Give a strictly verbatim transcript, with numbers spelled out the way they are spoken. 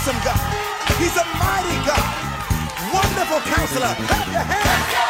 God. He's a mighty God. Wonderful counselor. Clap your hands.